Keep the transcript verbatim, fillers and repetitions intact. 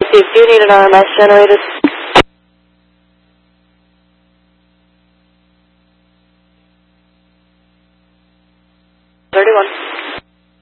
received. Do you need an R M S generated? thirty-one.